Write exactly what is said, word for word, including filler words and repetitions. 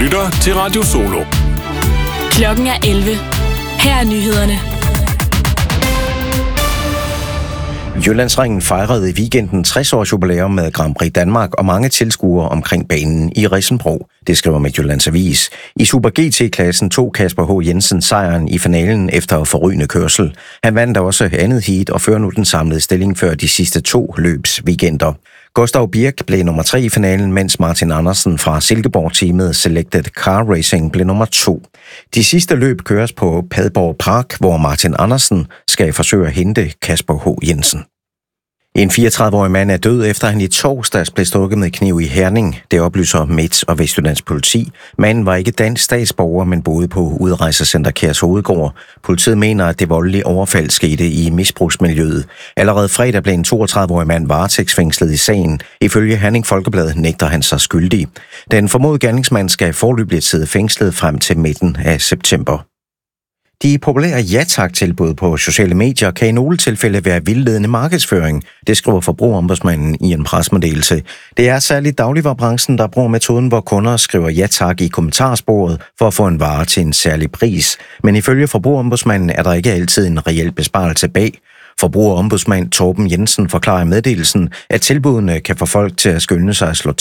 lytter til Radio Solo. Klokken er elleve. Her er nyhederne. Jyllandsringen fejrede i weekenden tres års jubilæum med Grand Prix Danmark og mange tilskuere omkring banen i Risenbro. Det skriver Midtjyllands Avis. I Super G T-klassen tog Kasper H. Jensen sejren i finalen efter forrygende kørsel. Han vandt også andet heat og fører nu den samlede stilling før de sidste to løbs weekender. Gustav Birk blev nummer tre i finalen, mens Martin Andersen fra Silkeborg-teamet Selected Car Racing blev nummer to. De sidste løb køres på Padborg Park, hvor Martin Andersen skal forsøge at hente Kasper H. Jensen. En fireogtredive-årig mand er død, efter han i torsdags blev stukket med kniv i Herning. Det oplyser Midt- og Vestjyllands politi. Manden var ikke dansk statsborger, men boede på Udrejsecenter Kærs Hovedgård. Politiet mener, at det voldelige overfald skete i misbrugsmiljøet. Allerede fredag blev en toogtredive-årig mand varetægtsfængslet i sagen. Ifølge Herning Folkeblad nægter han sig skyldig. Den formodede gerningsmand skal foreløbigt sidde fængslet frem til midten af september. De populære ja tak-tilbud på sociale medier kan i nogle tilfælde være vildledende markedsføring, det skriver Forbrugerombudsmanden i en pressemeddelelse. Det er særligt dagligvarebranchen, der bruger metoden, hvor kunder skriver ja tak i kommentarsporet for at få en vare til en særlig pris. Men ifølge Forbrugerombudsmanden er der ikke altid en reel besparelse bag. Forbrugerombudsmand Torben Jensen forklarer i meddelelsen, at tilbudene kan få folk til at skynde sig at slå